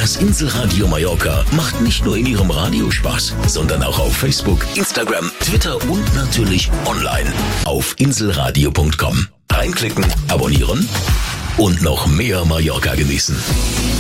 Das Inselradio Mallorca macht nicht nur in Ihrem Radio Spaß, sondern auch auf Facebook, Instagram, Twitter und natürlich online auf inselradio.com. Reinklicken, abonnieren und noch mehr Mallorca genießen.